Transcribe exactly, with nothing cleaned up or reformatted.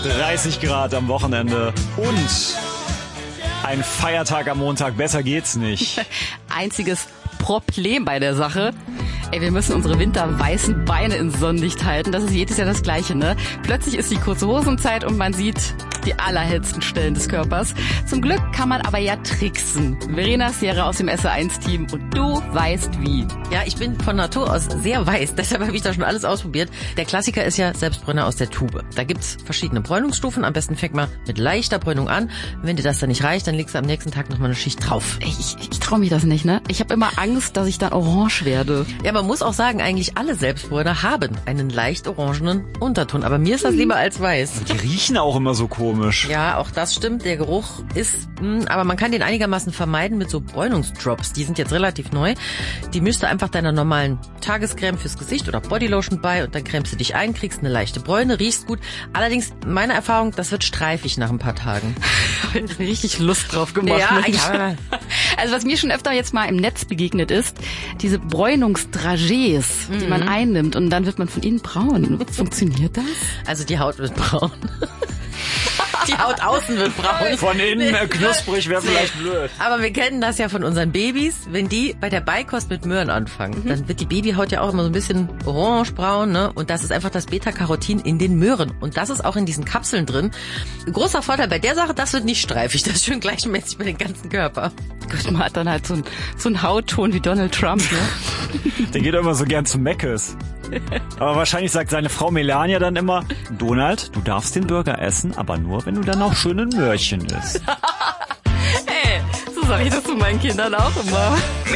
dreißig Grad am Wochenende und ein Feiertag am Montag. Besser geht's nicht. Einziges Problem bei der Sache: Ey, wir müssen unsere winterweißen Beine ins Sonnenlicht halten. Das ist jedes Jahr das Gleiche, ne? Plötzlich ist die kurze Hosenzeit und man sieht die allerhellsten Stellen des Körpers. Zum Glück kann man aber ja tricksen. Verena Sierra aus dem S R eins Team und du weißt wie. Ja, ich bin von Natur aus sehr weiß, deshalb habe ich da schon alles ausprobiert. Der Klassiker ist ja Selbstbräuner aus der Tube. Da gibt's verschiedene Bräunungsstufen. Am besten fängt man mit leichter Bräunung an. Wenn dir das dann nicht reicht, dann legst du am nächsten Tag nochmal eine Schicht drauf. Ey, ich, ich traue mich das nicht, ne? Ich habe immer Angst, dass ich dann orange werde. Ja, man muss auch sagen, eigentlich alle Selbstbräuner haben einen leicht orangenen Unterton. Aber mir ist das lieber als weiß. Die riechen auch immer so komisch. Ja, auch das stimmt. Der Geruch ist, mh, aber man kann den einigermaßen vermeiden mit so Bräunungsdrops. Die sind jetzt relativ neu. Die mischst du einfach deiner normalen Tagescreme fürs Gesicht oder Bodylotion bei und dann cremst du dich ein, kriegst eine leichte Bräune, riechst gut. Allerdings, meine Erfahrung, das wird streifig nach ein paar Tagen. Richtig Lust drauf gemacht. Ja, ja. Also was mir schon öfter jetzt mal im Netz begegnet ist, diese Bräunungsdragees, mhm. die man einnimmt und dann wird man von innen braun. Funktioniert das? Also die Haut wird braun. Die Haut außen wird braun. Von innen äh, knusprig wäre vielleicht blöd. Aber wir kennen das ja von unseren Babys. Wenn die bei der Beikost mit Möhren anfangen, mhm. dann wird die Babyhaut ja auch immer so ein bisschen orangebraun, ne? Und das ist einfach das Beta-Carotin in den Möhren. Und das ist auch in diesen Kapseln drin. Großer Vorteil bei der Sache, das wird nicht streifig. Das ist schön gleichmäßig über den ganzen Körper. Gut, man hat dann halt so, ein, so einen Hautton wie Donald Trump, ne? Der geht immer so gern zu Meckes. Aber wahrscheinlich sagt seine Frau Melania dann immer: Donald, du darfst den Burger essen, aber nur, wenn du dann auch schön ein Möhrchen isst. Hey, so sag ich das zu meinen Kindern auch immer.